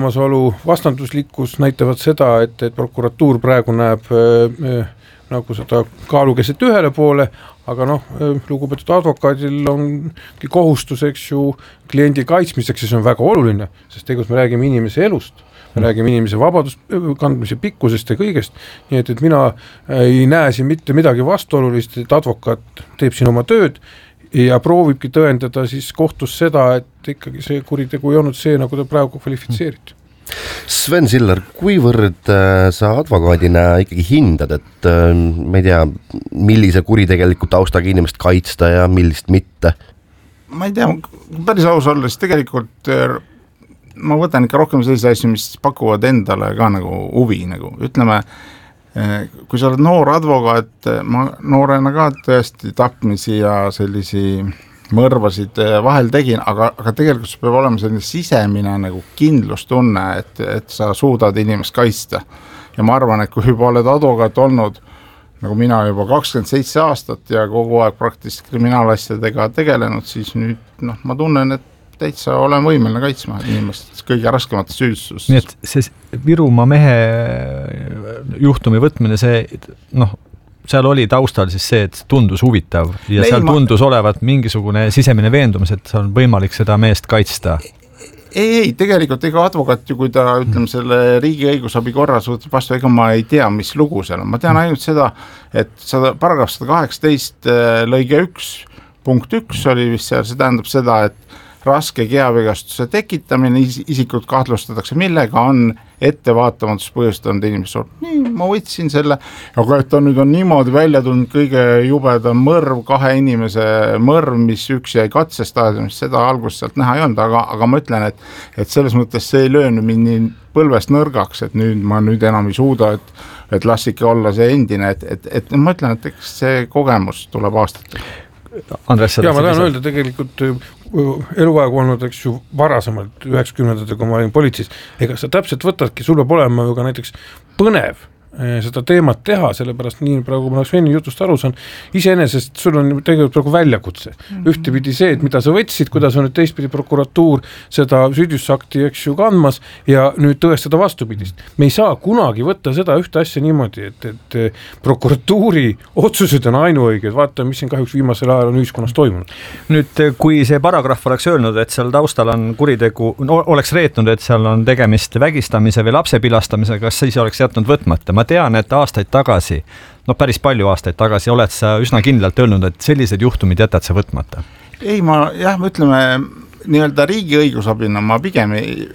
vastanduslikkus näitavad seda, et prokuratuur praegu näeb nagu seda kaalukeset ühele poole, aga lugupeetud advokaadil ongi kohustus, eks ju, kliendi kaitsmiseks ja see on väga oluline, sest tegelikult me räägime inimese elust, me räägime inimese vabadust kandmise pikkusest ja kõigest, nii et mina ei näe siin mitte midagi vastuolulist, et advokaat teeb siin oma tööd ja proovibki tõendada siis kohtus seda, et ikkagi see kuritegu ei olnud see, nagu ta praegu kvalifitseeriti. Sven Siller, kuivõrd sa advokaadina ikkagi hindad, et ma ei tea, millise kuritegeliku taustaga inimest kaitsta ja millist mitte? Ma ei tea, päris aus olles tegelikult ma võtan ikka rohkem sellise asju, mis pakuvad endale ka nagu huvi, nagu ütleme, kui sa oled noor advokaat, ma noorena ka tõesti tapmisi ja sellisi mõrvasid vahel tegin, aga tegelikult peab olema selline sisemine nagu kindlustunne, et sa suudad inimest kaitsta. Ja ma arvan, et kui juba oled advokaat olnud, nagu mina juba 27 aastat ja kogu aeg praktiliselt kriminaalasjadega tegelenud, siis nüüd ma tunnen, et täitsa olen võimeline kaitsma inimest kõige raskemat süüdistust. Nii et see Virumaa mehe juhtumi võtmine, see seal oli taustal siis see, et tundus huvitav ja seal tundus olevat mingisugune sisemine veendumus, et on võimalik seda meest kaitsta. Ei, tegelikult ega advokaat ju, kui ta ütleme selle riigi õigusabi korras võtab vastu, ega ma ei tea, mis lugu seal on. Ma tean ainult seda, et paragrahv 118 lõige 1 punkt 1 oli vist seal, see tähendab seda, et raske kehavigastuse tekitamine, isikud kahtlustatakse, millega on ettevaatamatus põhjustanud inimese. Nii, ma võtsin selle, aga et ta nüüd on niimoodi välja tulnud kõige jubedam mõrv, 2 inimese mõrv, mis üks jäi katsestaadiumist, seda alguses sealt näha ei olnud, aga ma ütlen, et selles mõttes see ei löönud mind nii põlvest nõrgaks, et nüüd ma enam ei suuda, et las ikka olla see endine, et ma ütlen, et eks see kogemus tuleb aastatel. Andres, ja ma tahan öelda tegelikult eluaeg olnud, eks ju, varasemalt 90-ndatel, kui ma olin politseis, ega sa täpselt võtadki, sul peab olema ju ka näiteks põnev seda teemat teha, sellepärast nii praegu ma Sveni jutust aru saan, iseenesest sul on tegelikult praegu väljakutse. Ühtepidi see, et mida sa võtsid, kuidas on nüüd teistpidi prokuratuur seda süüdistusakti, eks ju, kandmas ja nüüd tõestada vastupidist. Me ei saa kunagi võtta seda ühte asja niimoodi, et prokuratuuri otsused on ainuõiged, vaata, mis siin kahjuks viimasel ajal on ühiskonnas toimunud. Nüüd, kui see paragrahv oleks öelnud, et seal taustal on kuritegu, oleks reetnud, et seal on tegemist vägistamise või lapse pilastamise, kas siis oleks jätnud võtmata? Ma tean, et aastaid tagasi, päris palju aastaid tagasi oled sa üsna kindlalt öelnud, et sellised juhtumid jätad sa võtmata. Ei, ütleme, nii-öelda riigi õigusabina ma pigem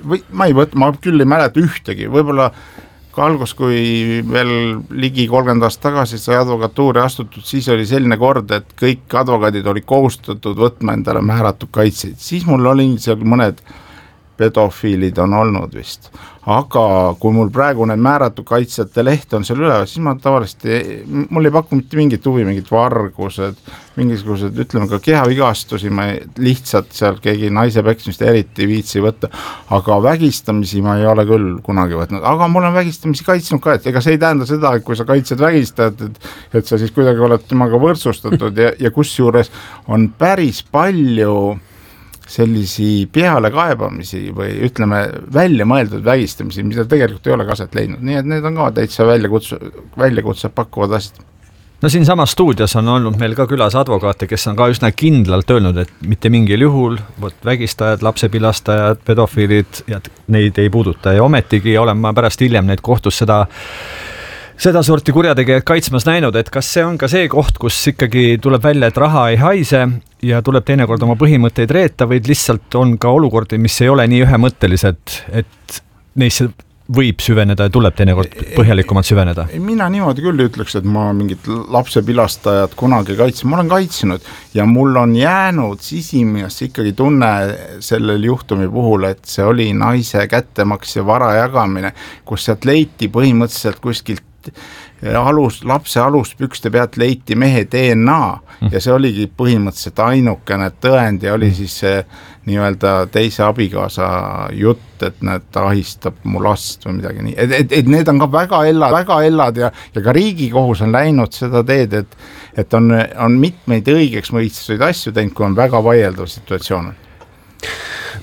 ma küll ei mäleta ühtegi, võib-olla ka algus, kui veel ligi 30 aastat tagasi sai advokatuuri astutud, siis oli selline kord, et kõik advokaadid olid kohustatud võtma endale määratud kaitseid. Siis mul oli seal mõned pedofiilid on olnud vist. Aga kui mul praegu need määratud kaitsjate leht on seal üle, siis ma tavaliselt, mul ei paku mitte mingit huvi, mingid vargused, mingisugused, ütleme ka kehavigastusi, ma lihtsalt seal keegi naise peksmist eriti viitsi võtta, aga vägistamisi ma ei ole küll kunagi võtnud, aga mul on vägistamisi kaitsnud ka, et ega see ei tähenda seda, et kui sa kaitsed vägistajat, et sa siis kuidagi oled temaga võrdsustatud ja kusjuures on päris palju sellisi peale kaebamisi või ütleme välja mõeldud vägistamisi, mida tegelikult ei ole kaset leidnud. Nii et need on ka täitsa väljakutse pakkuvad asjad. No siin samas stuudios on olnud meil ka külas advokaate, kes on ka üsna kindlalt öelnud, et mitte mingil juhul vägistajad, lapsepilastajad, pedofiilid ja neid ei puuduta ja ometigi olen ma pärast hiljem neid kohtus seda sorti kurjategijad kaitsmas näinud, et kas see on ka see koht, kus ikkagi tuleb välja, et raha ei haise ja tuleb teinekord oma põhimõtteid reeta, või lihtsalt on ka olukordi, mis ei ole nii ühemõttelised, et neisse võib süveneda ja tuleb teinekord põhjalikumalt süveneda? Mina niimoodi küll ütleks, et ma mingit lapsepilastajat kunagi kaitsen. Ma olen kaitsnud ja mul on jäänud sisimas ikkagi tunne sellel juhtumi puhul, et see oli naise kättemaks ja vara jagamine, kus sealt leiti põhimõtteliselt kuskilt lapse aluspükste pealt leiti mehe DNA ja see oligi põhimõtteliselt ainukene tõend ja oli siis see nii-öelda teise abikaasa jutt, et ta ahistab mu last või midagi nii. Et need on ka väga ellad ja ka Riigikohus on läinud seda teed, et on mitmeid õigeks mõistvaid asju teinud, kui on väga vaieldav situatsioon.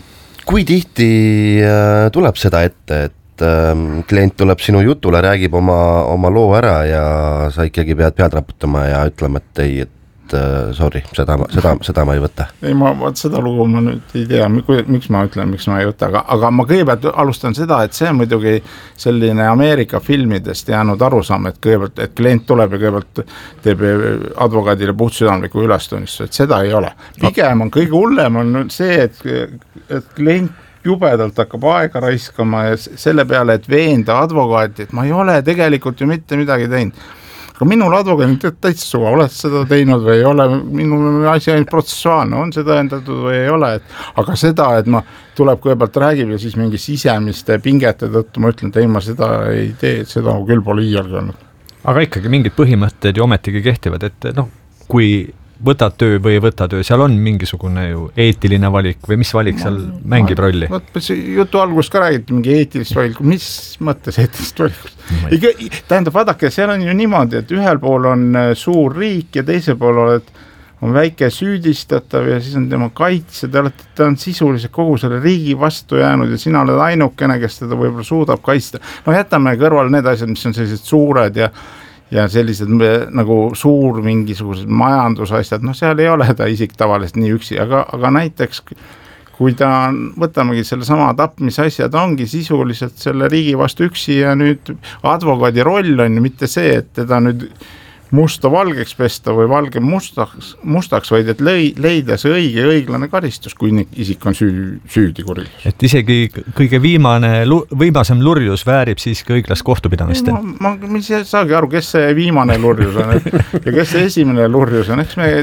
kui tihti tuleb seda ette, et klient tuleb sinu jutule, räägib oma loo ära ja sa ikkagi pead raputama ja ütlema, et ei, sorry, seda ma ei võta. Ei, seda lugu ma nüüd ei tea, miks ma ütlen, miks ma ei võta, aga ma kõigepealt alustan seda, et see on muidugi selline Ameerika filmidest jäänud arusaam, et kõigepealt, et klient tuleb ja kõigepealt teeb advokaadile puhtsüdamliku ülestunnistu, et seda ei ole. Pigem on kõige hullem on see, et klient jubedalt hakkab aega raiskama ja selle peale, et veenda advokaati, et ma ei ole tegelikult ju mitte midagi teinud. Aga minul advokaadil täitsa suva, oled seda teinud või ei ole, minul asi ainult protsessuaalne, on see tõendatud või ei ole, aga seda, et ma tuleb kõigepealt räägib ja siis mingi sisemiste pingete tõttu ma ütlen, et ei, ma seda ei tee, et seda küll pole iialgi olnud. Aga ikkagi mingid põhimõtted ju ometigi kehtivad, et kui võtad töö või ei võta töö, seal on mingisugune ju eetiline valik või mis valik seal mängib rolli? Jutu alguses ka räägiti mingi eetilist valikut, mis mõttes eetilist valikut? Tähendab, vaadake, seal on ju niimoodi, et ühel pool on suur riik ja teisel pool on väike süüdistatav ja siis on tema kaitse, ta on sisuliselt kogu selle riigi vastu jäänud ja sina oled ainukene, kes teda võib-olla suudab kaitsta. Jätame kõrval need asjad, mis on sellised suured ja sellised nagu suur mingisugused majandusasjad, seal ei ole ta isik tavaliselt nii üksi, aga näiteks kui ta võtamegi selle sama tapmisasjad, ongi sisuliselt selle riigi vastu üksi ja nüüd advokaadi roll on ju mitte see, et teda nüüd musta valgeks pesta või valge mustaks, vaid et leida see õiglane karistus, kui isik on süüdi kuritus. Et isegi kõige viimasem lurjus väärib siiski õiglast kohtupidamist. Ma ei saagi aru, kes see viimane lurjus on ja kes see esimene lurjus on. Eks me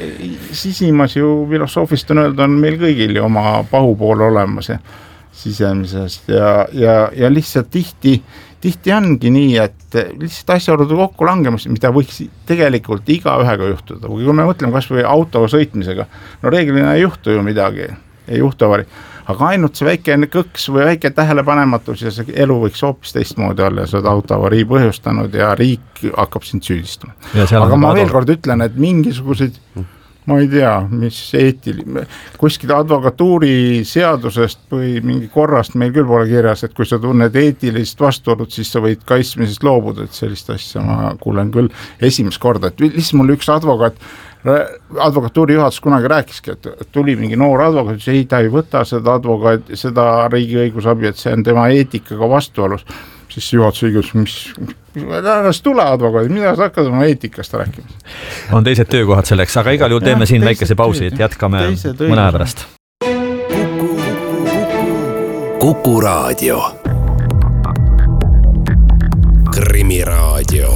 sisimas ju filosoofist on öelda, on meil kõigil ju oma pahupool olemas ja sisemisest ja lihtsalt tihti ongi nii, et lihtsalt asjaolude kokku langemas, mida võiks tegelikult igaühega juhtuda. Kui me mõtleme kas või auto sõitmisega, reeglina ei juhtu ju midagi, ei juhtu avari. Aga ainult see väike kõks või väike tähelepanematus ja see elu võiks hoopis teistmoodi olla ja seda autoavarii põhjustanud ja riik hakkab sind süüdistama. Aga ma veel kord ütlen, et mingisugused ma ei tea, mis kuskil advokatuuri seadusest või mingi korrast meil küll pole kirjas, et kui sa tunned eetilist vastuolud, siis sa võid kaitsmisest loobuda, et sellist asja ma kuulen küll esimest korda, et lihtsalt mul üks advokatuuri juhatus kunagi rääkiski, et tuli mingi noor advokaat, ei, ta ei võta seda riigi õigusabi, et see on tema eetikaga vastuolus, siis juhatus õigus, mis tule advokaadid, mida sa hakkad oma eetikast rääkima? On teised töökohad selleks, aga igal juhul teeme siin väikese pausi, et jätkame mõne aja pärast. Kuku Raadio. Krimiraadio.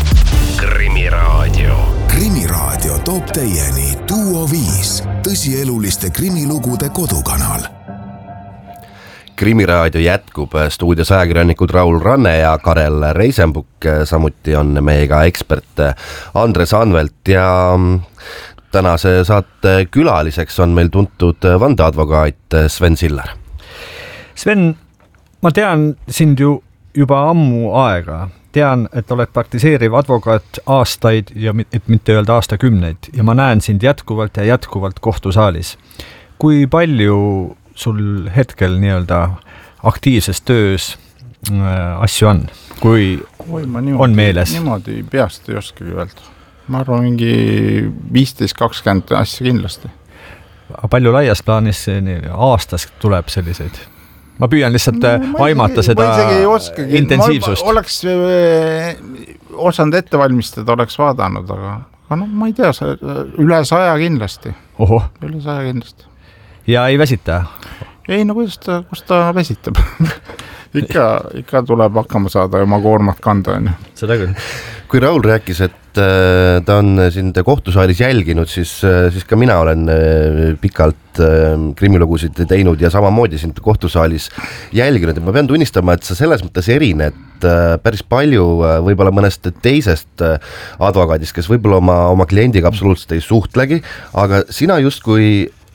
Krimiraadio toob teieni Duo 5, tõsieluliste krimilugude kodukanal. Krimiraadio jätkub, stuudios ajakirjanikud Raul Ranne ja Karel Reisenbuk, samuti on meiega ekspert Andres Anvelt ja tänase saate külaliseks on meil tuntud vandeadvokaat Sven Siller. Sven, ma tean sind ju juba ammu aega, tean, et oled praktiseeriv advokaat aastaid ja et mitte öelda aastakümneid ja ma näen sind jätkuvalt kohtusaalis. Kui palju sul hetkel nii-öelda aktiivses töös asju on, kui on meeles? Niimoodi peast ei oskagi öelda. Ma arvan, mingi 15-20 asja kindlasti. Palju laias plaanis aastas tuleb selliseid? Ma püüan lihtsalt aimata seda intensiivsust. Ma oleks osanud ette valmistada, oleks vaadanud, aga ma ei tea, üle 100 kindlasti. Oho. Üle 100 kindlasti. Ja ei väsita? Ei, kus ta väsitab. ikka tuleb hakkama saada ja oma koormat kanda. Seda küll. Kui Raul rääkis, et ta on sind kohtusaalis jälginud, siis ka mina olen pikalt krimilugusid teinud ja samamoodi sind kohtusaalis jälginud. Ma pean tunnistama, et sa selles mõttes erined päris palju võib-olla mõnest teisest advokaadist, kes võib-olla oma kliendiga absoluutselt ei suhtlegi, aga sina justkui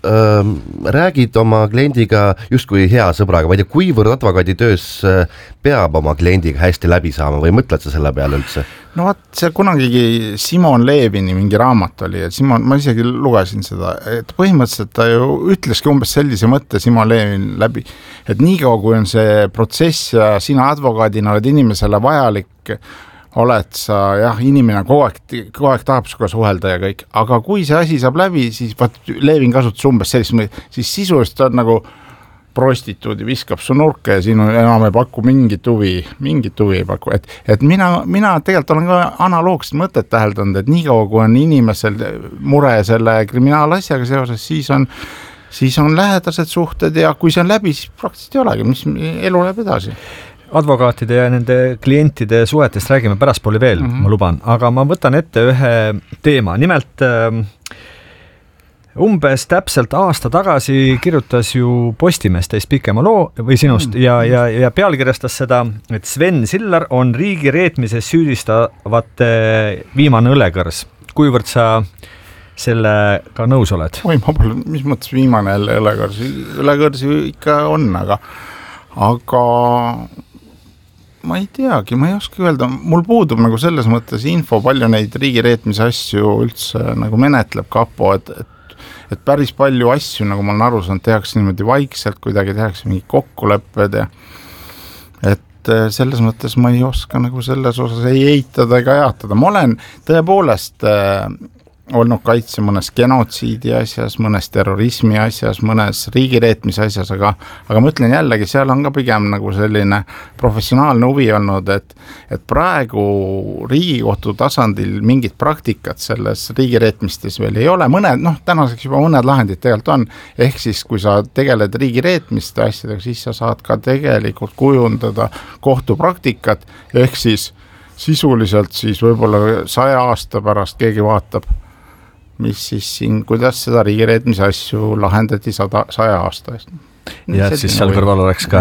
räägid oma kliendiga justkui hea sõbraga, ma ei tea, kuivõrd advokaaditöös peab oma kliendiga hästi läbi saama või mõtled sa selle peale üldse? No vaat see kunagigi Simon Levini mingi raamat oli, et Simon, ma isegi lugesin seda, et põhimõtteliselt ta ju ütleski umbes sellise mõtte Simon Levin läbi, et niikaua kui on see protsess ja sina advokaadina oled inimesele vajalik, oled sa jah, inimene kogu aeg tahab suga suhelda ja kõik, aga kui see asi saab läbi, siis vaat Levin kasutas umbes sellist, siis sisuliselt on nagu prostituudi viskab su nurka ja siin enam ei paku mingit huvi ei paku, et mina tegelikult olen ka analoogset mõtet täheldanud, et niikaua kui on inimesel mure selle kriminaalasjaga seoses, siis on lähedased suhted ja kui see on läbi, siis praktiliselt ei olegi, mis elu läheb edasi. Advokaatide ja nende klientide suhetest räägime pärastpooli veel, ma luban, aga ma võtan ette ühe teema, nimelt umbes täpselt aasta tagasi kirjutas ju Postimees teist pikema loo või sinust ja pealkirjastas seda, et Sven Sillar on riigi reetmises süüdistavate viimane õlekõrs. Kuivõrd sa sellega nõus oled? Oi, ma pole, mis mõttes viimane õlekõrs ikka on, aga ma ei teagi, ma ei oska öelda, mul puudub nagu selles mõttes info, palju neid riigireetmise asju üldse nagu menetleb kapo, et päris palju asju, nagu ma olen aru saanud, tehakse niimoodi vaikselt, kuidagi tehakse mingi kokkulepped ja et selles mõttes ma ei oska nagu selles osas ei eitada ega jaatada. Ma olen tõepoolest olnud kaitse mõnes genotsiidi asjas, mõnes terrorismi asjas, mõnes riigireetmise asjas, aga ma ütlen jällegi, seal on ka pigem nagu selline professionaalne huvi olnud, et praegu Riigikohtu tasandil mingit praktikat selles riigireetmistes veel ei ole, tänaseks juba mõned lahendid tegelikult on, ehk siis kui sa tegeled riigireetmiste asjadega, siis sa saad ka tegelikult kujundada kohtupraktikat, ehk siis sisuliselt siis võib-olla 100 aasta pärast keegi vaatab, mis siis siin, kuidas seda riigireetmise asju lahendati 100 aasta eest. Ja siis seal kõrval oleks ka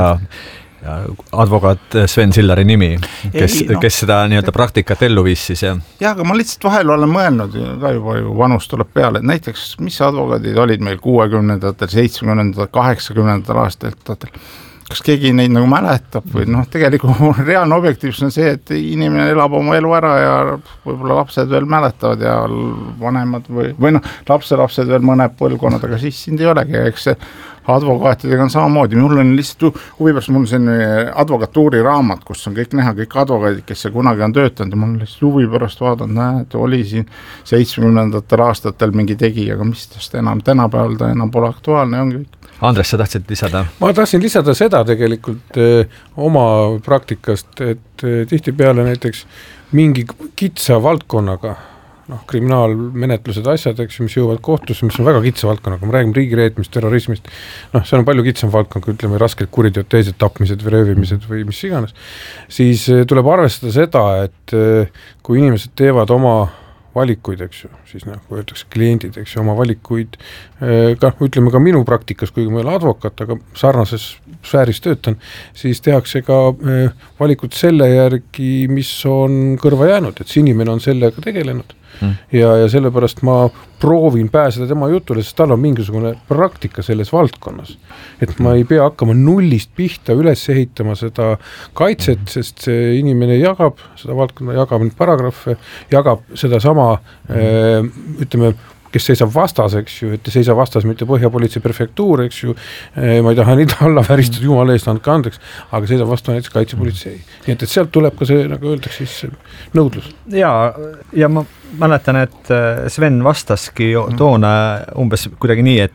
advokaat Sven Sillari nimi, kes seda nii-öelda praktikat ellu viis siis. Ja, aga ma lihtsalt vahel olen mõelnud, ka juba vanus tuleb peale, et näiteks mis advokaadid olid meil 60-ndatel, 70-ndatel, 80-ndatel aastatel, kas keegi neid nagu mäletab või tegelikult reaalne objektiivsus on see, et inimene elab oma elu ära ja võib-olla lapsed veel mäletavad ja vanemad või lapselapsed veel mõned põlvkonnad, aga siis sind ei olegi, eks see advokaatidega on samamoodi, mul on lihtsalt huvipärast, mul on selline advokatuuri raamat, kus on kõik näha, kõik advokaadid, kes see kunagi on töötanud ja mul on lihtsalt huvipärast vaadanud, et oli siin 70-ndatel aastatel mingi tegi, aga mis tast enam, tänapäeval ta enam pole aktuaalne, ongi kõik. Andres, sa tahtsid lisada? Ma tahtsin lisada seda tegelikult oma praktikast, et tihtipeale näiteks mingi kitsa valdkonnaga, kriminaalmenetlused asjad, eks, mis jõuavad kohtusse, mis on väga kitsa valdkonnaga, ma räägin riigireetmist, terrorismist, see on palju kitsam valdkond, kui ütleme rasked kuriteod, teised tapmised või röövimised või mis iganes, siis tuleb arvestada seda, et kui inimesed teevad oma valikuid, eks ju, siis nagu öeldakse kliendid, eks ju, oma valikuid, ütleme ka minu praktikas, kuigi ma ei ole advokaat, aga sarnases sfääris töötan, siis tehakse ka valikud selle järgi, mis on kõrva jäänud, et see inimene on sellega tegelenud. Ja sellepärast ma proovin pääseda tema jutule, sest tal on mingisugune praktika selles valdkonnas. Et ma ei pea hakkama nullist pihta üles ehitama seda kaitset, sest see inimene jagab seda valdkonda, jagab neid paragrahve, jagab seda sama, ütleme, kes seisab vastas, eks ju, et seisab vastas mitte Põhjapolitsei prefektuur, eks ju, ma ei taha neid alla väristada, jumala eest andke andeks, aga seisab vastu näiteks kaitsepolitsei. Nii et sealt tuleb ka see, nagu öeldakse, siis nõudlus. Ja ma mäletan, et Sven vastaski toona umbes kuidagi nii,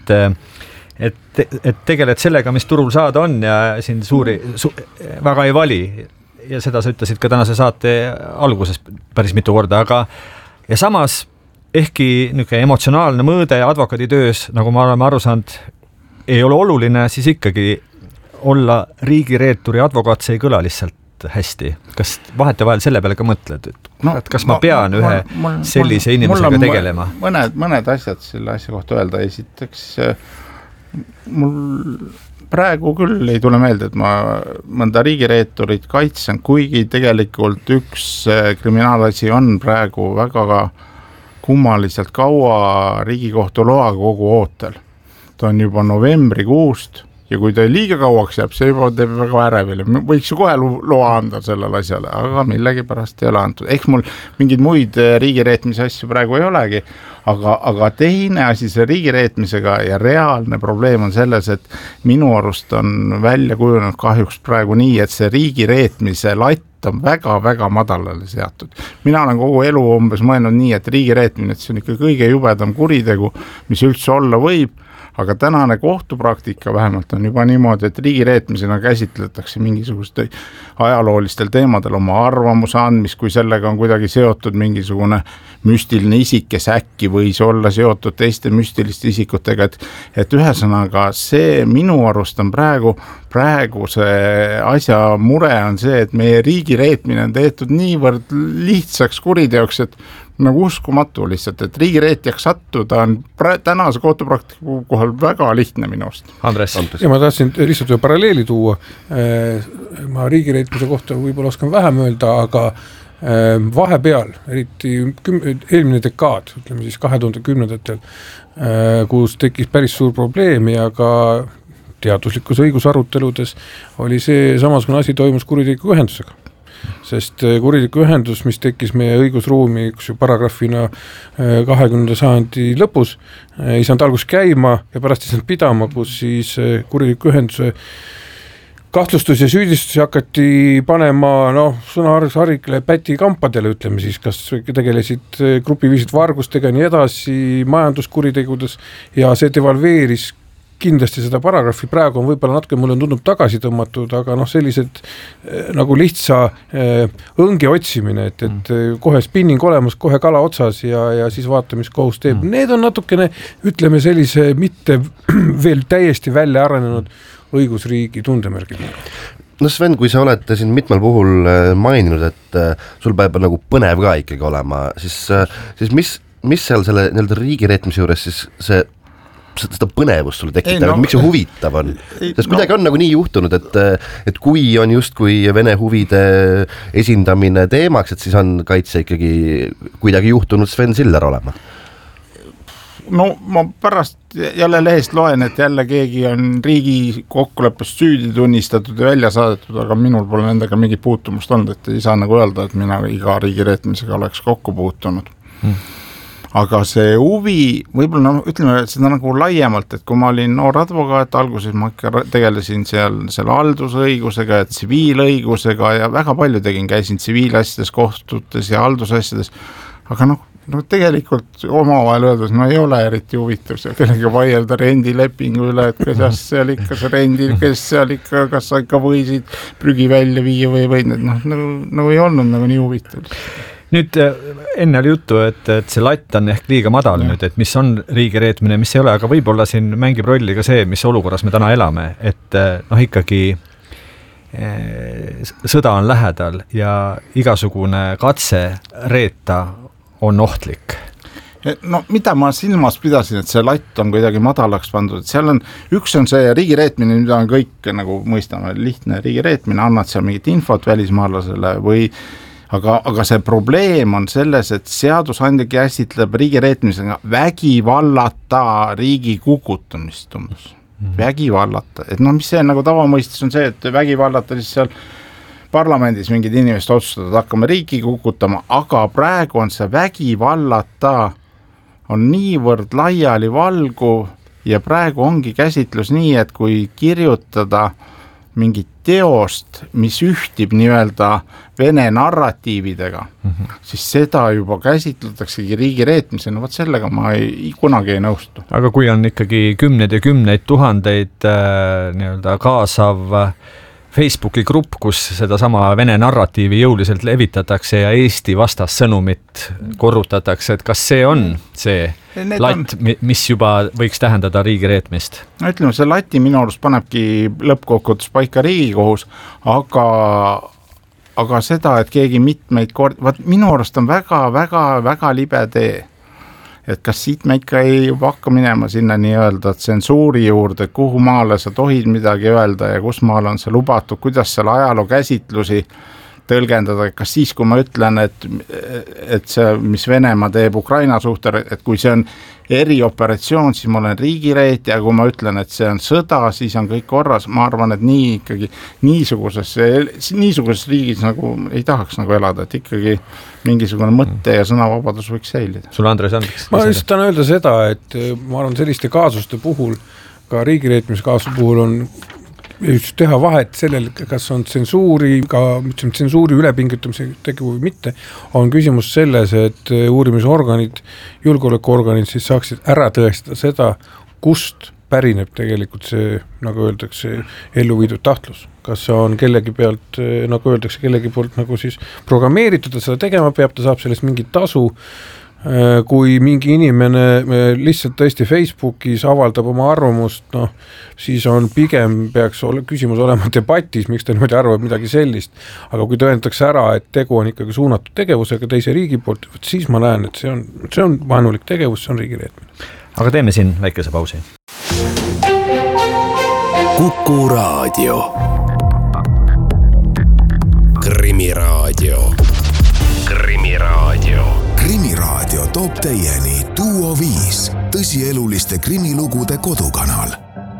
et tegeled sellega, mis turul saada on ja siin väga ei vali. Ja seda sa ütlesid ka tänase saate alguses päris mitu korda, aga ja samas ehkki niisugune emotsionaalne mõõde advokaaditöös, nagu ma oleme aru saanud, ei ole oluline, siis ikkagi olla riigireeturi advokaat, see ei kõla lihtsalt hästi. Kas vahetevahel selle peale ka mõtled, et kas ma pean ühe sellise inimesega tegelema? Mõned asjad selle asja kohta öelda. Esiteks, mul praegu küll ei tule meelde, et ma mõnda riigireeturit kaitsen, kuigi tegelikult üks kriminaalasi on praegu väga kummaliselt kaua Riigikohtu loakogu ootel. ta on juba novembrikuust ja kui ta liiga kauaks jääb, see juba teeb väga ärevile, võiks ju kohe loa anda sellele asjale, aga millegipärast ei ole antud. Eks mul mingeid muid riigireetmise asju praegu ei olegi, aga teine asi see riigireetmisega ja reaalne probleem on selles, et minu arust on välja kujunenud kahjuks praegu nii, et see riigireetmise latt on väga-väga madalale seatud. Mina olen kogu elu umbes mõelnud nii, et riigireetmine, et see on ikka kõige jubedam kuritegu, mis üldse olla võib, aga tänane kohtupraktika vähemalt on juba niimoodi, et riigireetmisena käsitletakse mingisugust ajaloolistel teemadel oma arvamuse andmist, kui sellega on kuidagi seotud mingisugune müstiline isik, kes äkki võis olla seotud teiste müstiliste isikutega, et ühesõnaga see minu arust on praegu see asja mure on see, et meie riigireetmine on tehtud niivõrd lihtsaks kuriteoks, et nagu uskumatu lihtsalt, et riigireetjaks sattuda on tänase kohtupraktika kohal väga lihtne minu arust. Andres. Ja ma tahtsin lihtsalt ühe paralleeli tuua, ma riigireetmise kohta võib-olla oskan vähem öelda, aga vahepeal, eriti eelmine dekaad, ütleme siis 2010-ndatel, kus tekkis päris suur probleem ja ka teaduslikus õigusaruteludes oli see samasugune asi toimus kuriteeliku ühendusega. Sest kuriteeliku ühendus, mis tekkis meie õigusruumi paragrahvina 20. sajandi lõpus, ei saanud algus käima ja pärast ei saanud pidama, kus siis kuriteeliku ühenduse kahtlustus ja süüdistusi hakati panema sõnaharikele pätikampadele, ütleme siis, kas tegelesid grupiviisid vargustega nii edasi, majanduskuritegudes ja see devalveeris kindlasti seda paragrahvi, praegu on võib-olla natuke, mulle on tundnud tagasi tõmmatud, aga sellised nagu lihtsa õnge otsimine, et kohe spinning olemas, kohe kala otsas ja siis vaata, mis kohus teeb. Need on natukene, ütleme sellise mitte veel täiesti välja arenenud õigusriigi tundemärgid. No Sven, kui sa oled siin mitmel puhul maininud, et sul peab nagu põnev ka ikkagi olema, siis mis seal selle riigireetmise juures siis seda põnevust sulle tekitab, miks see huvitav on? Sest kuidagi on nagu nii juhtunud, et kui on justkui Vene huvide esindamine teemaks, et siis on kaitse ikkagi kuidagi juhtunud Sven Siller olema. No ma pärast jälle lehest loen, et jälle keegi on riigi kokkuleppest süüdi tunnistatud ja välja saadetud, aga minul pole nendega mingit puutumust olnud, et ei saa nagu öelda, et mina iga riigireetmisega oleks kokku puutunud. Aga see huvi, võib-olla ütleme seda nagu laiemalt, et kui ma olin noor advokaat, alguses ma tegelesin seal haldusõigusega ja tsiviilõigusega ja väga palju käisin tsiviilasjades, kohtutes ja haldusasjades, aga tegelikult omavahel öeldes, ei ole eriti huvitav see kellega vaielda rendilepingu üle, et kuidas seal ikka see rendi, kes seal ikka, kas sa ikka võisid prügi välja viia või nagu ei olnud nagu nii huvitav. Nüüd enne oli juttu, et see latt on ehk liiga madal nüüd, et mis on riigireetmine, mis ei ole, aga võib-olla siin mängib rolli ka see, mis olukorras me täna elame, et ikkagi sõda on lähedal ja igasugune katse reeta on ohtlik. No mida ma silmas pidasin, et see latt on kuidagi madalaks pandud, et seal on, üks on see riigireetmine, mida on kõik nagu mõistame, lihtne riigireetmine, annad seal mingit infot välismaalasele või aga see probleem on selles, et seadusandja käsitleb riigireetmisega vägivallata riigi kukutamist umbes. Vägivallata, et mis see nagu tavamõistes on see, et vägivallata siis seal parlamendis mingid inimesed otsustavad, hakkame riiki kukutama, aga praegu on see vägivallata on niivõrd laiali valguv ja praegu ongi käsitlus nii, et kui kirjutada mingit teost, mis ühtib nii-öelda Vene narratiividega, siis seda juba käsitletaksegi riigireetmisena, võt sellega ma kunagi ei nõustu. Aga kui on ikkagi kümneid ja kümneid tuhandeid nii-öelda kaasav Facebooki grupp, kus seda sama Vene narratiivi jõuliselt levitatakse ja Eesti vastas sõnumit korrutatakse, et kas see on see latt, mis juba võiks tähendada riigireetmist? Ütleme, see lati minu arust panebki lõppkokkuvõttes paika Riigikohus, aga seda, et keegi mitmeid minu arust on väga libe tee. Et kas siit me ikka ei hakka minema sinna nii-öelda tsensuuri juurde, kuhu maale sa tohid midagi öelda ja kus maal on see lubatud, kuidas seal ajaloo käsitlusi tõlgendada, kas siis, kui ma ütlen, et see, mis Venemaa teeb Ukraina suhtel, et kui see on erioperatsioon, siis ma olen riigireet ja kui ma ütlen, et see on sõda, siis on kõik korras, ma arvan, et nii ikkagi niisuguses riigis nagu ei tahaks nagu elada, et ikkagi mingisugune mõtte ja sõnavabadus võiks säilida. Sul Andres Andriks? Ma just tahan öelda seda, et ma arvan selliste kaasuste puhul, ka riigireetmise kaasuse puhul on just teha vahet sellel, kas on tsensuuri ülepingutamise tegu või mitte, on küsimus selles, et uurimisorganid, julgeolekuorganid siis saaksid ära tõestada seda, kust pärineb tegelikult see, nagu öeldakse, elluviidud tahtlus. Kas see on kellegi pealt, nagu öeldakse, kellegi poolt nagu siis programmeeritud, et seda tegema peab, ta saab sellest mingit tasu, kui mingi inimene lihtsalt tõesti Facebookis avaldab oma arvamust, noh, siis on pigem peaks küsimus olema debatis, miks ta niimoodi arvab midagi sellist, aga kui tõendatakse ära, et tegu on ikkagi suunatud tegevusega teise riigi poolt, siis ma näen, et see on vaenulik tegevus, see on riigireetmine. Aga teeme siin väikese pausi. Kuku Raadio. Krimiraadio. Krimiraadio. Krimiraadio toob teieni Duo 5, tõsieluliste krimilugude kodukanal.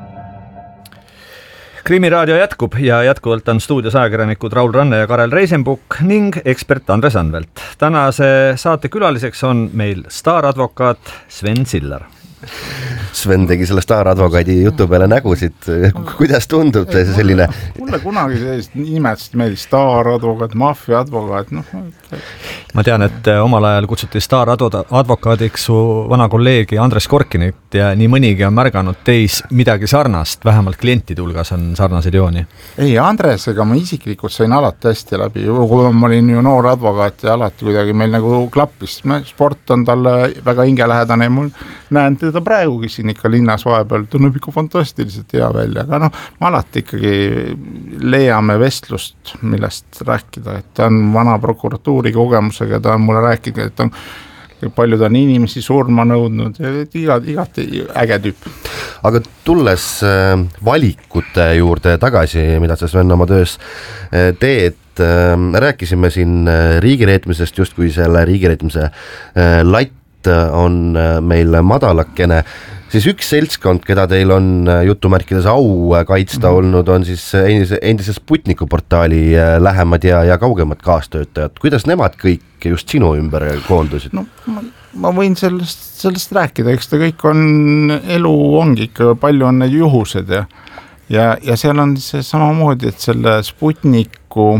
Krimiraadio jätkub ja jätkuvalt on stuudios ajakirjanikud Raul Ranne ja Karel Reisenbuk ning ekspert Andres Anvelt. Tänase saate külaliseks on meil staaradvokaat Sven Siller. Sven tegi selle staaradvokaadi jutu peale nägusid. Kuidas tundub selline? Mulle kunagi sellist nimetasid meil staaradvokaat, maffiaadvokaat. Ma tean, et omal ajal kutsuti staaradvokaadiks su vana kolleegi Andres Korkinit ja nii mõnigi on märganud teis midagi sarnast, vähemalt klientide hulgas on sarnaseid jooni. Ei, Andresega ma isiklikult sain alati hästi läbi, kui ma olin ju noor advokaat ja alati kuidagi meil nagu klappis. Sport on talle väga hingelähedane ja mul näen teda praegugi siin ikka linnas vahepeal, tunneb ikka fantastiliselt hea välja, aga ma alati ikkagi leiame vestlust, millest rääkida, et ta on vana prokuratuuri kogemusega, ta on mulle rääkinud, et on palju ta on inimesi surma nõudnud, igati äge tüüp. Aga tulles valikute juurde tagasi, mida sa Sven oma töös teed, rääkisime siin riigireetmisest, justkui selle riigireetmise latt on meil madalakene, siis üks seltskond, keda teil on jutumärkides au kaitsta olnud, on siis endise Sputniku portaali lähemad ja kaugemad kaastöötajad. Kuidas nemad kõik just sinu ümber koondusid? No, ma võin sellest rääkida, eks ta kõik on, elu ongi ikka, palju on need juhused ja seal on see samamoodi, et selle Sputniku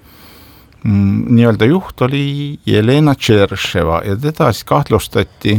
nii-öelda juht oli Jelena Tšerševa ja teda siis kahtlustati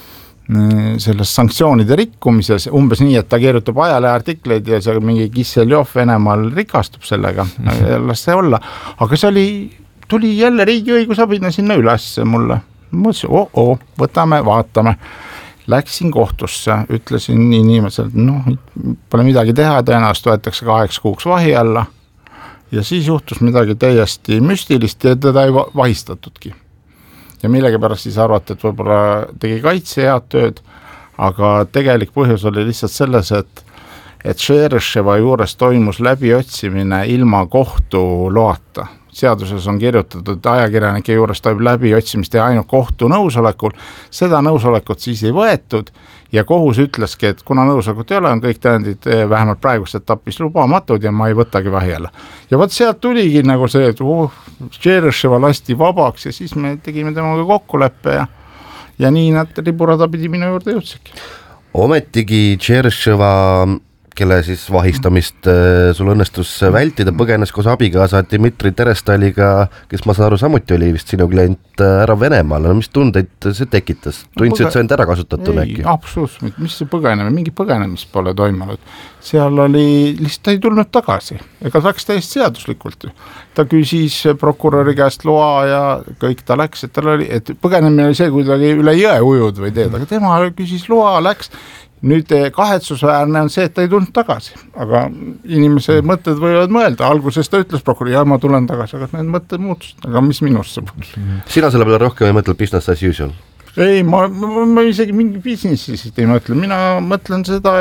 selles sanktsioonide rikkumises, umbes nii, et ta kirjutab ajaleheartikleid ja see mingi Kisseljov Venemaal rikastub sellega, las see olla. Aga see tuli jälle riigiõigusabina sinna üles mulle. Mõtlesin, võtame, vaatame. Läksin kohtusse, ütlesin inimesel, pole midagi teha, tõenäoliselt võetakse 8 kuuks vahi alla. Ja siis juhtus midagi täiesti müstilist ja teda ei vahistatudki. Ja millegi pärast siis arvati, et võib-olla tegi kaitse head tööd, aga tegelik põhjus oli lihtsalt selles, et Tšerševa juures toimus läbiotsimine ilma kohtu loata. Seaduses on kirjutatud, et ajakirjanike juures toimub läbiotsimist ja ainult kohtu nõusolekul. Seda nõusolekut siis ei võetud ja kohus ütleski, et kuna nõusolekut ei ole, on kõik tõendid vähemalt praegust etapis lubamatud ja ma ei võtagi vahi alla. Ja võt sealt tuligi nagu see, et Tšerševa lasti vabaks ja siis me tegime temaga kokkuleppe ja nii nad riburada pidi minu juurde jõudsidki. Ometigi Tšerševa, kelle siis vahistamist sul õnnestus vältida, põgenes koos abikaasa Dmitri Terestaliga, kes ma saan aru samuti oli vist sinu klient ära Venemaal. No, mis tundeid see tekitas? Tundsid, et see on ära kasutatuna äkki? Ei, absoluutselt, mis see põgenemine, mingi põgenemist pole toimunud. Seal oli, lihtsalt ta ei tulnud tagasi, ega ta läks täiesti seaduslikult. Ta küsis prokuröri käest loa ja kõik ta läks, et tal oli, et põgenemine oli see, kui ta üle jõe ujud või teed, aga tema küsis loa, läks. Nüüd kahetsusväärne on see, et ta ei tulnud tagasi, aga inimese mõtted võivad mõelda, alguses ta ütles prokuröri, ja ma tulen tagasi, aga need mõtted muutusid, aga mis minust see puudus? Sina selle peale rohkem ei mõtle business as usual? Ei, ma isegi mingi businessist ei mõtle, mina mõtlen seda,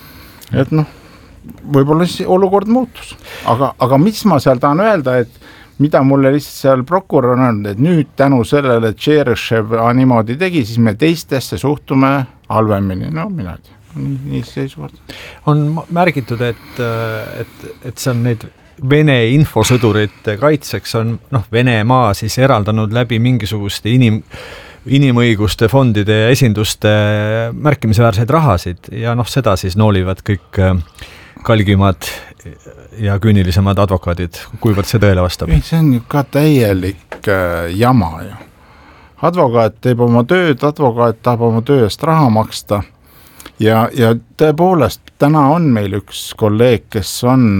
et võib-olla olukord muutus, aga mis ma seal tahan öelda, et mida mulle lihtsalt seal prokurör on öelnud, et nüüd tänu sellele, et Tšerešev niimoodi tegi, siis me teistesse suhtume halvemini, no mina ei tea. Nii seisuvad. On märgitud, et see on neid Vene infosõdurite kaitseks on Venemaa siis eraldanud läbi mingisuguste inimõiguste fondide ja esinduste märkimisväärseid rahasid ja seda siis noolivad kõik kalgimad ja küünilisemad advokaadid, kuivõrd see tõele vastab. See on ju ka täielik jama ju. Advokaat teeb oma tööd, advokaat tahab oma töö eest raha maksta ja tõepoolest täna on meil üks kolleeg, kes on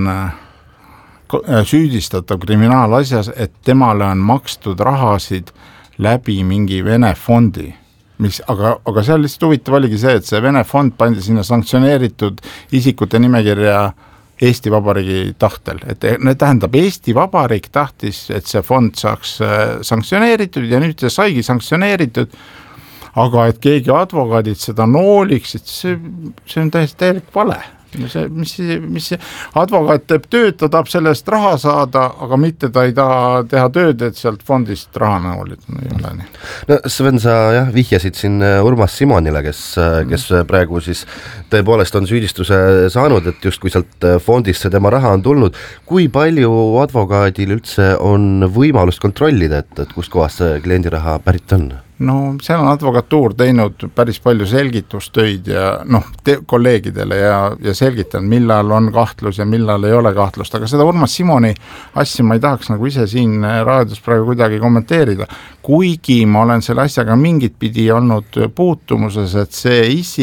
süüdistatav kriminaalasjas, et temale on makstud rahasid läbi mingi Vene fondi, aga seal lihtsalt huvitav oligi see, et see Vene fond pandi sinna sanktsioneeritud isikute nimekirja Eesti Vabariigi tahtel, et tähendab Eesti Vabariik tahtis, et see fond saaks sanktsioneeritud ja nüüd see saigi sanktsioneeritud, aga et keegi advokaadid seda nooliks, et see on täielik vale. Mis advokaat teeb tööd, ta tahab sellest raha saada, aga mitte ta ei taha teha tööd, et sealt fondist raha näolid, ei ole nii. No Sven, sa vihjasid siin Urmas Simonile, kes praegu siis tõepoolest on süüdistuse saanud, et just kui sealt fondist see tema raha on tulnud, kui palju advokaadil üldse on võimalust kontrollida, et kus kohas see kliendi raha pärit on? No seal on advokatuur teinud päris palju selgitustöid ja kolleegidele ja selgitanud, millal on kahtlus ja millal ei ole kahtlust, aga seda Urmas Simoni asja ma ei tahaks nagu ise siin raadios praegu kuidagi kommenteerida, kuigi ma olen selle asjaga mingit pidi olnud puutumuses, et see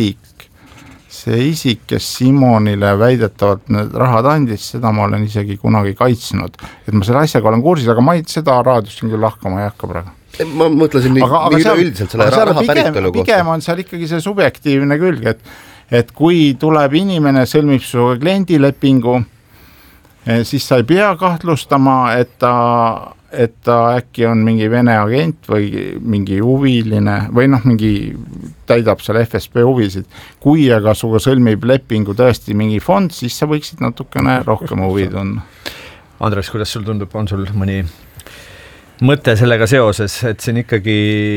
isik, kes Simonile väidetavalt need rahad andis, seda ma olen isegi kunagi kaitsnud, et ma selle asjaga olen kursis, aga ma seda raadios siin küll lahkama ei hakka praegu. Ma mõtlesin üleüldiselt selle raha päritolu kohta. Pigem on seal ikkagi see subjektiivne külg, et kui tuleb inimene, sõlmib su kliendilepingu, siis sa ei pea kahtlustama, et ta äkki on mingi Vene agent või mingi huviline või mingi täidab seal FSB huvisid. Kui aga suga sõlmib lepingu tõesti mingi fond, siis sa võiksid natukene rohkem huvi tunna. Andres, kuidas sul tundub, on sul mõni mõte sellega seoses, et siin ikkagi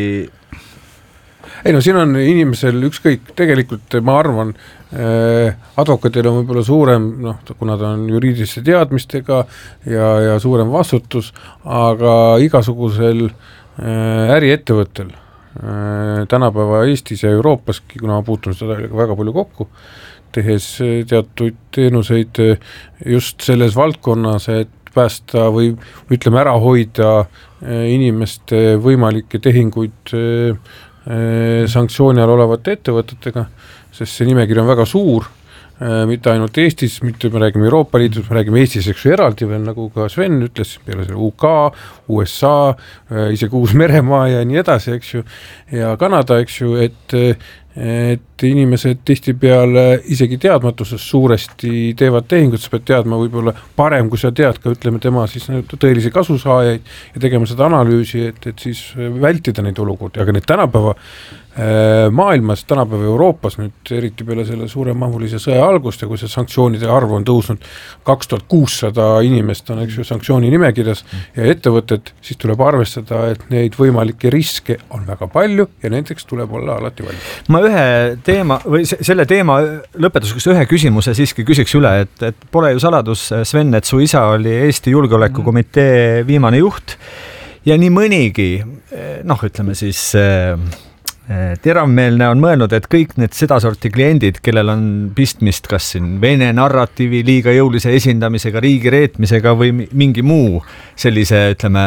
siin on inimesel ükskõik, tegelikult ma arvan, advokaadil on võib-olla suurem, kuna ta on juriidiliste teadmistega ja suurem vastutus, aga igasugusel äriettevõttel tänapäeva Eestis ja Euroopaski, kuna ma puutun seda väga palju kokku, tehes teatud teenuseid just selles valdkonnas, et päästa või ütleme ära hoida inimeste võimalikke tehinguid sanktsiooni all olevate ettevõtetega, sest see nimekiri on väga suur, mitte ainult Eestis, mitte me räägime Euroopa Liidus, me räägime Eestis eraldi veel, nagu ka Sven ütles, peale selle UK, USA, isegi Uus-Meremaa ja nii edasi, eks ju, ja Kanada, eks ju, et inimesed tihtipeale isegi teadmatuses suuresti teevad tehingut, sa pead teadma võib-olla parem, kui sa tead ka, ütleme, tema siis tõelisi kasusaajaid ja tegema seda analüüsi, et siis vältida neid olukordi, aga need tänapäeva maailmas, tänapäeva Euroopas nüüd eriti peale selle suuremahulise sõja algust ja kui see sanktsioonide arv on tõusnud 2600 inimest on, eks ju, sanktsiooni nimekirjas ja ettevõtted, siis tuleb arvestada, et neid võimalikke riske on väga palju ja nendeks tuleb olla alati valmis. Ma ühe teema või selle teema lõpetuseks ühe küsimuse siiski küsiks üle, et pole ju saladus, Sven, et su isa oli Eesti Julgeolekukomitee viimane juht ja nii mõnigi, ütleme siis teravmeelne on mõelnud, et kõik need sedasorti kliendid, kellel on pistmist kas siin Vene narratiivi liiga jõulise esindamisega, riigi reetmisega või mingi muu sellise, ütleme,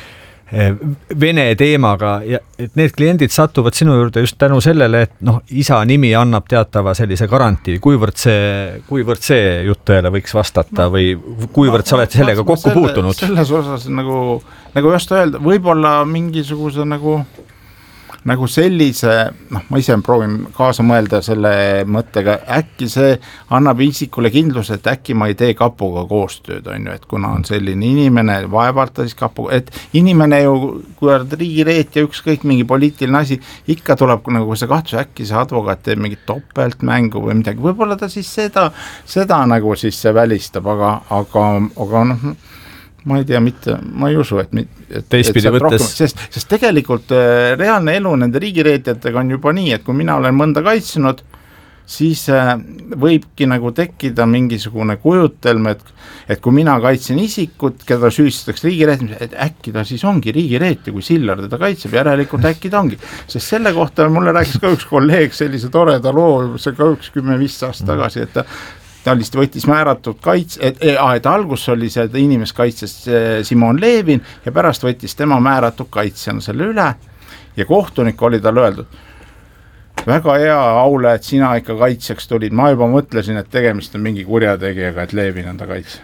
Vene teemaga ja et need kliendid satuvad sinu juurde just tänu sellele, et isa nimi annab teatava sellise garantii, kuivõrd see jutt tõele võiks vastata või kuivõrd sa oled sellega kokku puutunud? Selles osas nagu just öelda, võib-olla mingisuguse nagu sellise, ma ise proovin kaasa mõelda selle mõttega, äkki see annab isikule kindluse, et äkki ma ei tee kapuga koostööd, on ju, et kuna on selline inimene, vaevalt siis kapuga, et inimene ju, kui on riigireet ja ükskõik mingi poliitiline asi, ikka tuleb nagu see kahtlus, äkki see advokaat teeb mingit topeltmängu või midagi, võib-olla ta siis seda nagu siis see välistab, aga ma ei tea, ma ei usu, et teistpidi võttes. Sest tegelikult reaalne elu nende riigireetjatega on juba nii, et kui mina olen mõnda kaitsnud, siis võibki nagu tekkida mingisugune kujutelm, et kui mina kaitsen isikut, keda süüdistatakse riigireetmises, et äkki ta siis ongi riigireetja, kui Sillar teda kaitseb, järelikult äkki ta ongi. Sest selle kohta mulle rääkis ka üks kolleeg sellise toreda loo, see ka 10-15 aastat tagasi, et ta lihtsalt võttis määratud et algus oli see, et inimest kaitses Simon Levin ja pärast võttis tema määratud kaitsjana selle üle ja kohtunik oli tal öeldud, väga hea, Aule, et sina ikka kaitsjaks tulid, ma juba mõtlesin, et tegemist on mingi kurjategijaga, et Levin on ta kaitsja.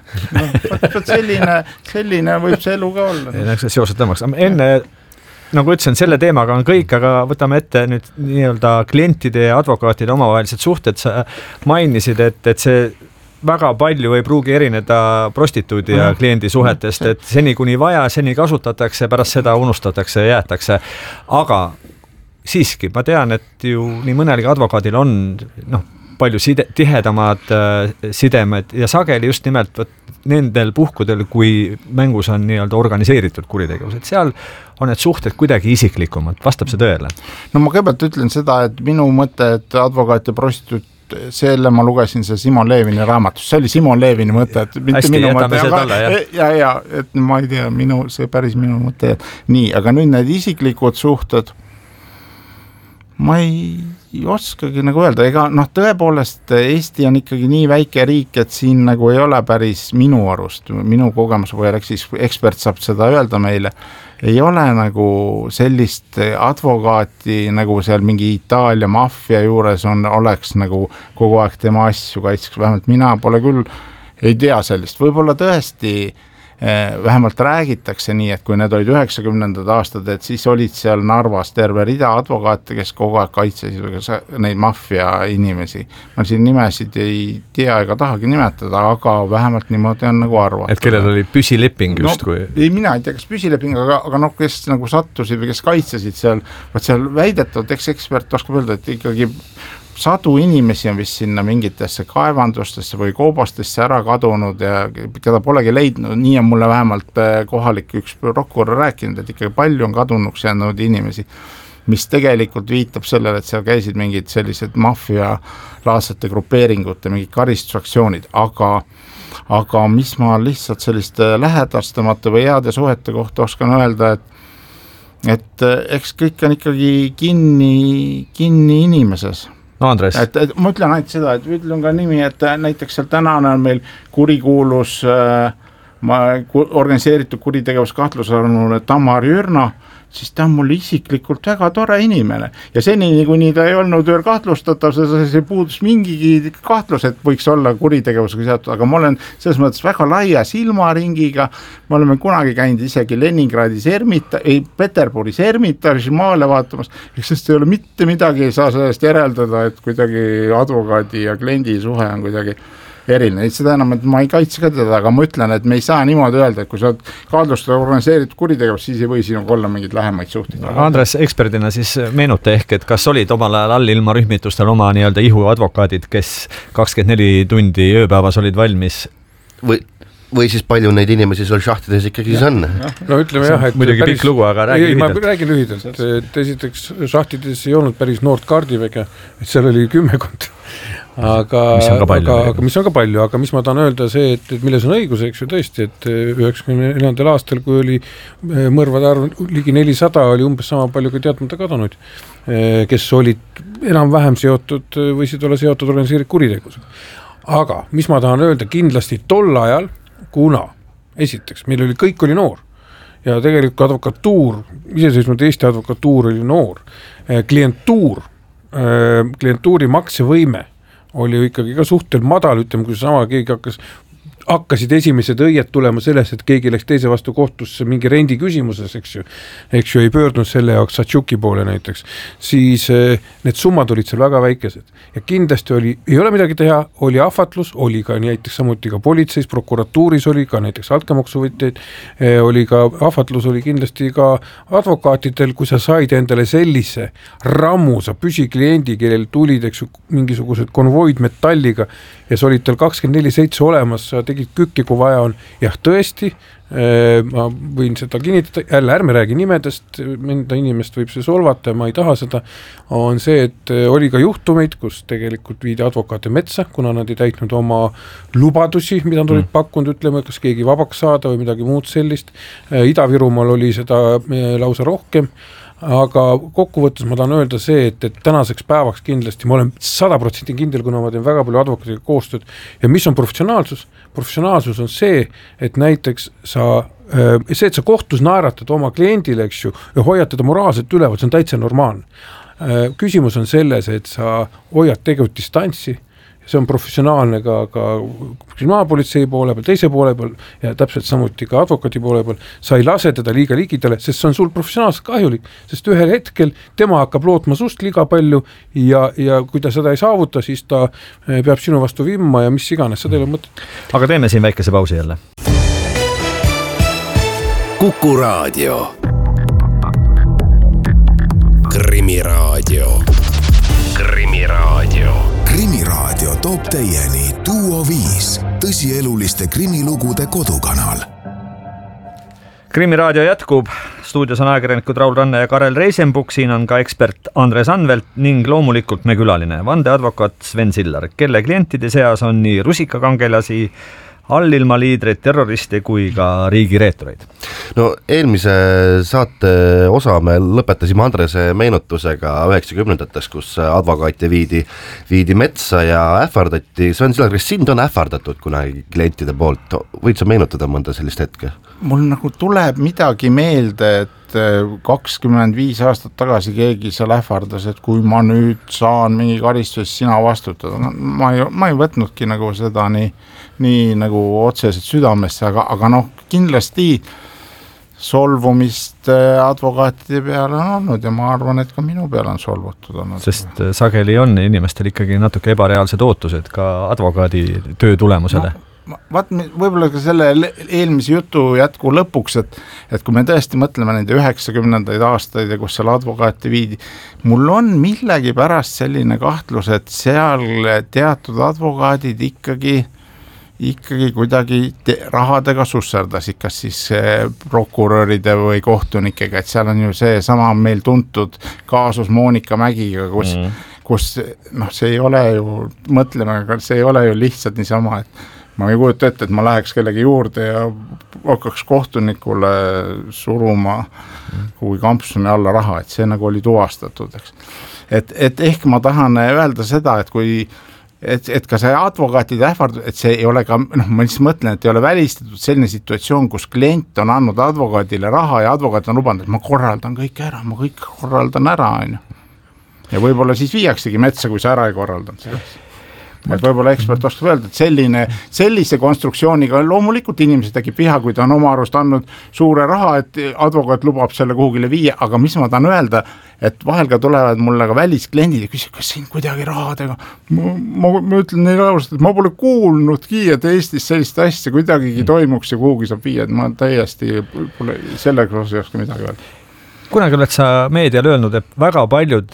Selline võib see elu ka olla. Läks seosed tõmmaks. Enne, nagu ütlesin, selle teemaga on kõik, aga võtame ette nüüd nii-öelda klientide ja advokaatide omavahelised suhted. Sa mainisid, et see väga palju ei pruugi erineda prostituudi ja kliendi suhetest, et seni kuni vaja, seni kasutatakse, pärast seda unustatakse ja jäetakse. Aga siiski, ma tean, et ju nii mõnelgi advokaadil on palju tihedamad sidemed ja sageli just nimelt nendel puhkudel, kui mängus on nii-öelda organiseeritud kuritegevus, et seal on need suhted kuidagi isiklikumad, vastab see tõele? No ma kõigepealt ütlen seda, et minu mõte, et advokaat ja prostituut, selle ma lugesin see Simon Levini raamatus, see oli Simon Levini mõte, et mitte hästi, minu mõte, ja, et ma ei tea, see päris minu mõte, nii, aga nüüd need isiklikud suhted, ma ei oskagi nagu öelda, ega tõepoolest Eesti on ikkagi nii väike riik, et siin nagu ei ole päris minu arust, minu kogemus või siis ekspert saab seda öelda meile, ei ole nagu sellist advokaati nagu seal mingi Itaalia maffia juures oleks nagu kogu aeg tema asju kaitseks, vähemalt mina pole küll, ei tea sellist, võib-olla tõesti vähemalt räägitakse nii, et kui need olid 90. aastad, et siis olid seal Narvas terve rida advokaate, kes kogu aeg kaitsesid neid maffia inimesi. Ma siin nimesid ei tea ega tahagi nimetada, aga vähemalt niimoodi on nagu arvatud. Et kellel oli püsileping just kui? Ei, mina ei tea, kas püsileping, aga kes nagu sattusid või kes kaitsesid seal, väidetavad, ekspert oskab öelda, et ikkagi sadu inimesi on vist sinna mingitesse kaevandustesse või koobastesse ära kadunud ja keda polegi leidnud, nii on mulle vähemalt kohalik üks prokurör rääkinud, et ikkagi palju on kadunuks jäänud inimesi, mis tegelikult viitab sellele, et seal käisid mingid sellised maffia-laadsete grupeeringute, mingid karistusaktsioonid, aga mis ma lihtsalt selliste lähedastamata või heade suhete kohta oskan öelda, et eks kõik on ikkagi kinni inimeses. No Andres. Et ma ütlen ainult seda, et ütlen ka nimi, et näiteks seal tänane on meil kurikuulus organiseeritud kuritegevus kahtlusalune Tamar Jürna, siis ta on mul isiklikult väga tore inimene ja senini, kuni ta ei olnud veel kahtlustatav, see puudus mingigi kahtlus, et võiks olla kuritegevusega seotud, aga ma olen selles mõttes väga laia silmaringiga, me oleme kunagi käinud isegi Leningradis Peterburis Ermitažis maale vaatamas, sest ei ole mitte midagi, ei saa sellest järeldada, et kuidagi advokaadi ja kliendi suhe on kuidagi eriline, seda enam, et ma ei kaitse ka teda, aga ma ütlen, et me ei saa niimoodi öelda, et kui sa oled kahtlustada organiseeritud kuritegevus, siis ei või sinuga olla mingeid lähemaid suhteid. Andres, eksperdina siis meenuta ehk, et kas olid omal ajal allilma rühmitustel oma nii-öelda ihuadvokaadid, kes 24 tundi ööpäevas olid valmis? Või siis palju neid inimesi sul šahtides ikkagi siis on? No ütleme jah, et muidugi pikk lugu, aga räägi lühidalt. Ma räägin lühidalt, et esiteks šahtides ei olnud päris noort kaardiväge, et seal oli 10 aga mis on ka palju, aga mis ma tahan öelda see, et milles on õigus, eks ju tõesti, et 94. aastal, kui oli mõrvade arv ligi 400, oli umbes sama palju kui teadmata kadunud, kes olid enam-vähem seotud, võisid olla seotud organiseeritud kuritegevusega. Aga mis ma tahan öelda, kindlasti tol ajal, kuna esiteks, meil oli, kõik oli noor ja tegelikult advokatuur, iseseisvunud Eesti advokatuur oli noor, klientuuri maksevõime oli ju ikkagi ka suhtel madal, ütleme, kui sama keegi hakkasid esimesed õied tulema selles, et keegi läks teise vastu kohtusse mingi rendi küsimuses, eks ju ei pöördunud selle jaoks Satšuki poole näiteks, siis need summad olid seal väga väikesed ja kindlasti ei ole midagi teha, oli ahvatlus, oli ka näiteks samuti ka politseis, prokuratuuris oli ka näiteks altkäemaksuvõtjaid, oli ka ahvatlus, oli kindlasti ka advokaatidel, kui sa said endale sellise rammusa püsikliendi, kellel tulid, eks ju, mingisugused konvoid metalliga ja sa olid tal 24/7 olemas, sa tegid kükki, kui vaja on. Jah, tõesti, ma võin seda kinnitada, jälle ärme räägi nimedest, mõnda inimest võib see solvata ja ma ei taha seda, on see, et oli ka juhtumeid, kus tegelikult viidi advokaate metsa, kuna nad ei täitnud oma lubadusi, mida nad olid pakkunud, ütleme, kas keegi vabaks saada või midagi muud sellist. Ida-Virumaal oli seda lausa rohkem, aga kokkuvõttes ma tahan öelda see, et tänaseks päevaks kindlasti ma olen 100% kindel, kuna ma teen väga palju advokaadiga koostööd ja mis on professionaalsus? Professionaalsus on see, et näiteks et sa kohtus naeratad oma kliendile, eks ju, ja hoiad teda moraalselt üleval, see on täitsa normaalne. Küsimus on selles, et sa hoiad tegelikult distantsi, see on professionaalne ka kriminaalpolitsei poole peal, teise poole peal ja täpselt samuti ka advokaadi poole peal. Sa ei lase teda liiga ligidale, sest see on sul professionaalselt kahjulik, sest ühel hetkel tema hakkab lootma sust liiga palju ja kui ta seda ei saavuta, siis ta peab sinu vastu vimma ja mis iganes, seda ei ole mõtet. Aga teeme siin väikese pausi jälle. Kuku Raadio. Krimiraadio. Krimiraadio. Krimiraadio toob teieni Duo 5, tõsieluliste krimilugude kodukanal. Krimiraadio jätkub, stuudios on ajakirjanikud Raul Ranne ja Karel Reisenbuk, siin on ka ekspert Andres Anvelt ning loomulikult me külaline, vandeadvokaat Sven Sillar, kelle klientide seas on nii rusikakangelasi, allilma liidreid, terroriste kui ka riigireetureid. No eelmise saate osa me lõpetasime Andrese meenutusega 90-ndates, kus advokaati viidi metsa ja ähvardati. Sven Sillar, kas sind on ähvardatud kunagi klientide poolt? Võid sa meenutada mõnda sellist hetke? Mul nagu tuleb midagi meelde, et 25 aastat tagasi keegi seal ähvardas, et kui ma nüüd saan mingi karistus, sina vastutada. Ma ei võtnudki nagu seda nii nagu otseselt südamesse, aga noh, kindlasti solvumist advokaatide peale on olnud ja ma arvan, et ka minu peale on solvutud olnud. Sest sageli on inimestel ikkagi natuke ebareaalsed ootused ka advokaadi töö tulemusele. No, võib-olla ka selle eelmise jutu jätku lõpuks, et kui me tõesti mõtleme nende 90-ndaid aastaid ja kus seal advokaati viidi, mul on millegi pärast selline kahtlus, et seal teatud advokaadid ikkagi kuidagi rahadega susserdasid, kas siis prokuröride või kohtunikega, et seal on ju see sama meil tuntud kaasus Monika Mägiga, kus see ei ole ju, mõtleme, see ei ole ju lihtsalt niisama, et ma ei kujuta ette, et ma läheks kellegi juurde ja hakkaks kohtunikule suruma kui kampsuni alla raha, et see nagu oli tuvastatud, eks. Et ehk ma tahan öelda seda, et kui et ka see advokaatide ähvardus, et see ei ole ka, ma lihtsalt mõtlen, et ei ole välistatud selline situatsioon, kus klient on andnud advokaadile raha ja advokaat on lubanud, et ma korraldan kõik ära, on ju. Ja võib-olla siis viiaksegi metsa, kui sa ära ei korraldanud. Et võib-olla ekspert oskab öelda, et sellise konstruktsiooniga loomulikult inimesed tekib viha, kui ta on oma arust andnud suure raha, et advokaat lubab selle kuhugile viia, aga mis ma tahan öelda, et vahel ka tulevad mulle ka väliskliendid ja küsib, kas siin kuidagi rahadega, ma ütlen neile ausalt, et ma pole kuulnudki, et Eestis sellist asja kuidagigi toimuks ja kuhugi saab viia, et ma täiesti pole sellega ei oska midagi öelda. Kunagi oled sa meedial öelnud, et väga paljud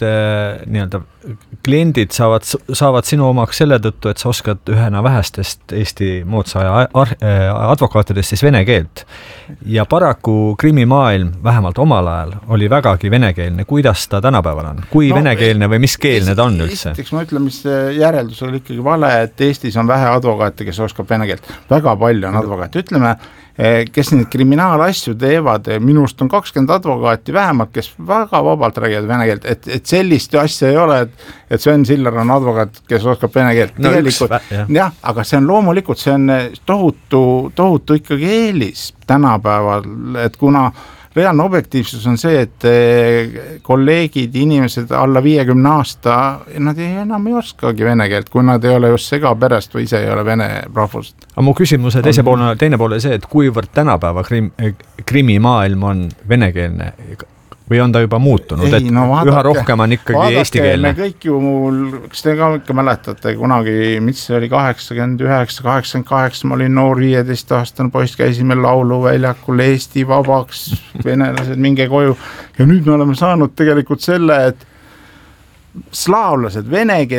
kliendid saavad sinu omaks selle tõttu, et sa oskad ühena vähestest Eesti moodsa advokaatidest siis vene keelt. Ja paraku krimimaailm, vähemalt omal ajal, oli vägagi venekeelne. Kuidas ta tänapäeval on? Kui venekeelne või mis keelne ta on üldse? Esiteks ma ütlen, mis järeldus oli ikkagi vale, et Eestis on vähe advokaate, kes oskab vene keelt. Väga palju on advokaate. Ütleme, kes neid kriminaalasju teevad, minust on 20 advokaati vähemalt, kes väga vabalt räägivad vene keelt, et sellist asja ei ole, et Sven Sillar on advokaat, kes oskab vene keelt. No jah, aga see on loomulikult, see on tohutu ikkagi eelis tänapäeval, et kuna reaalne objektiivsus on see, et kolleegid, inimesed alla 50 aasta, nad enam ei oskagi vene keelt, kui nad ei ole just segaperest või ise ei ole vene rahvust. Aga mu küsimuse teine poole see, et kuivõrd tänapäeva krimimaailm on venekeelne või on ta juba muutunud, et üha rohkem on ikkagi eestikeelne? Me kõik ju, kas te ka ikka mäletate, kunagi, mis oli 89, 88, ma olin noor 15-aastane poiss, käisime lauluväljakul Eesti vabaks, venelased minge koju ja nüüd me oleme saanud tegelikult selle, et slaavlased, venekeelsed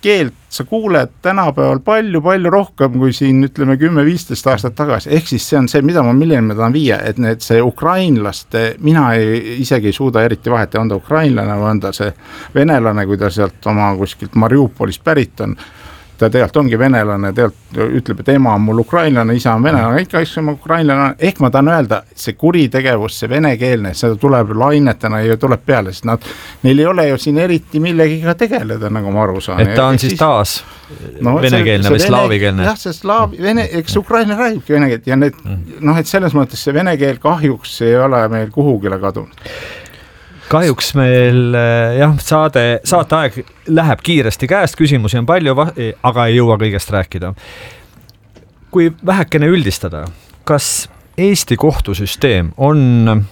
keelt sa kuuled tänapäeval palju rohkem kui siin ütleme 10-15 aastat tagasi, ehk siis see on see, milleni ma tahan viia, et see ukrainlaste, mina isegi ei suuda eriti vahet, on ta ukrainlane või on ta see venelane, kui ta sealt oma kuskilt Mariupolist pärit on, ta tegelikult ongi venelane, tegelikult ütleb, et ema on mul ukrainlane, isa on venelane, ikka ukrainlane, ehk ma tahan öelda, see kuritegevus, see venekeelne, seda tuleb lainetena ja tuleb peale, sest neil ei ole ju siin eriti millegiga tegeleda, nagu ma aru saan. Et ta on siis taas venekeelne või slaavikeelne? Jah, see eks Ukraina räägibki venekeelt ja et selles mõttes see vene keel kahjuks ei ole meil kuhugile kadunud. Kahjuks meil saateaeg läheb kiiresti käest, küsimusi on palju, aga ei jõua kõigest rääkida. Kui vähekene üldistada, kas Eesti kohtusüsteem on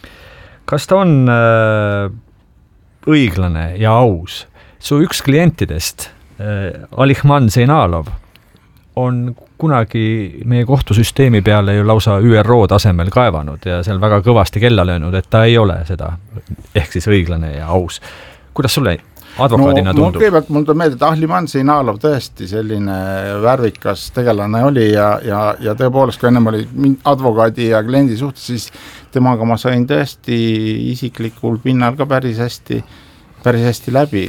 õiglane ja aus? Su üks klientidest, Alihman Zeinalov, on kunagi meie kohtusüsteemi peale ju lausa ÜRO tasemel kaevanud ja seal väga kõvasti kella löönud, et ta ei ole seda, ehk siis õiglane ja aus. Kuidas sulle advokaadina tundub? Kõigepealt mul tuleb meelde, et Ahliman Zeinalov tõesti selline värvikas tegelane oli ja tõepoolest, kui ennem oli advokaadi ja kliendi suhtes, siis temaga ma sain tõesti isiklikul pinnal ka päris hästi läbi.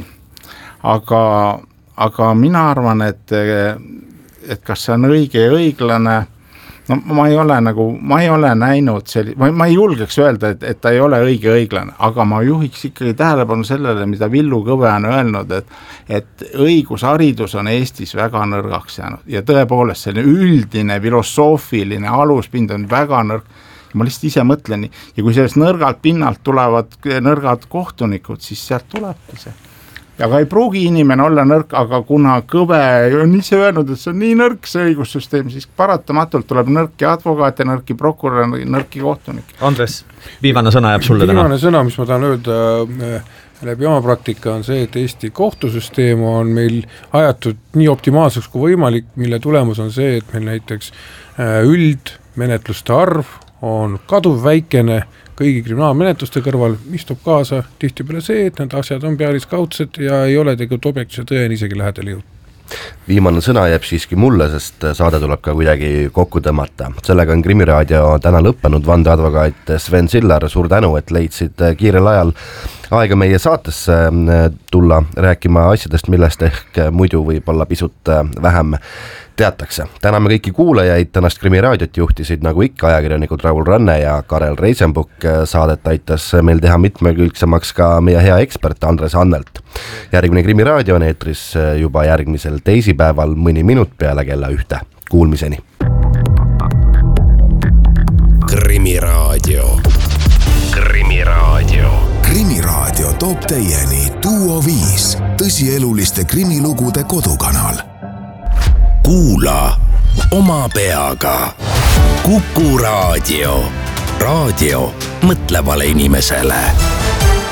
Aga mina arvan, et kas see on õige ja õiglane, no ma ei ole näinud ma ei julgeks öelda, et ta ei ole õige ja õiglane, aga ma juhiks ikkagi tähelepanu sellele, mida Villu Kõve on öelnud, et õigusharidus on Eestis väga nõrgaks jäänud ja tõepoolest selline üldine filosoofiline aluspind on väga nõrk. Ma lihtsalt ise mõtlen ja kui sellest nõrgalt pinnalt tulevad nõrgad kohtunikud, siis sealt tulebki see. Aga ei pruugi inimene olla nõrk, aga kuna Kõve on ise öelnud, et see on nii nõrk see õigussüsteem, siis paratamatult tuleb nõrki advokaate, nõrki prokurör, nõrki kohtunik. Andres, viimane sõna jääb sulle täna. Viimane sõna, mis ma tahan öelda läbi oma praktika, on see, et Eesti kohtusüsteem on meil ajatud nii optimaalseks kui võimalik, mille tulemus on see, et meil näiteks üldmenetluste arv on kaduv väikene kõigi kriminaalmenetluste kõrval, mis toob kaasa tihtipeale see, et need asjad on pealiskaudsed ja ei ole tegelikult objektiivse tõeni isegi lähedal jõud. Viimane sõna jääb siiski mulle, sest saade tuleb ka kuidagi kokku tõmmata. Sellega on Krimiraadio täna lõppenud, vandeadvokaat Sven Sillar, suur tänu, et leidsid kiirel ajal aega meie saatesse tulla rääkima asjadest, millest ehk muidu võib olla pisut vähem teatakse. Täname kõiki kuulajaid, tänast Krimiraadiot juhtisid nagu ikka ajakirjanikud Raul Ranne ja Karel Reisenbuk. Saadet aitas meil teha mitmekülgsemaks ka meie hea ekspert Andres Annelt. Järgmine Krimiraadio on eetris juba järgmisel teisipäeval mõni minut peale kella 1. Kuulmiseni. Krimiraadio. Krimiraadio toob teieni Duo 5, tõsieluliste krimilugude kodukanal. Kuula oma peaga. Kuku Raadio. Raadio mõtlevale inimesele.